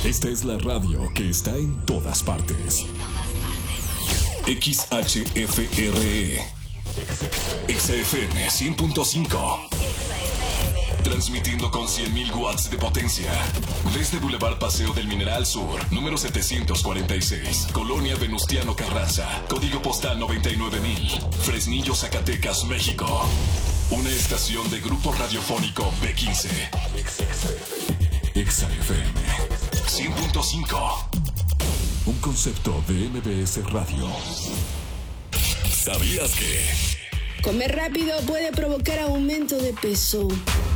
Esta es la radio que está en todas partes. XHFRE XFM 100.5, transmitiendo con 100.000 watts de potencia desde Boulevard Paseo del Mineral Sur, número 746, Colonia Venustiano Carranza, código postal 99,000, Fresnillo, Zacatecas, México. Una estación de Grupo Radiofónico B15. XFM 100.5, un concepto de MBS Radio. ¿Sabías que comer rápido puede provocar aumento de peso?